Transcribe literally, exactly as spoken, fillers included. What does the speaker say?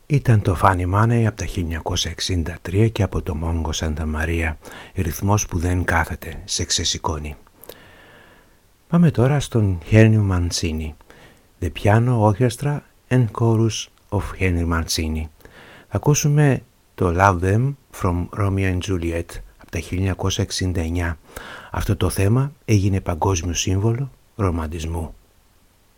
Ήταν το Funny Money από τα χίλια εννιακόσια εξήντα τρία και από το Μόγκο Σάντα Μαρία, ρυθμός που δεν κάθεται, σε ξεσηκώνει. Πάμε τώρα στον Henry Mancini, The Piano Orchestra and Chorus of Henry Mancini. Θα ακούσουμε το Love Them from Romeo and Juliet από τα χίλια εννιακόσια εξήντα εννιά. Αυτό το θέμα έγινε παγκόσμιο σύμβολο ρομαντισμού.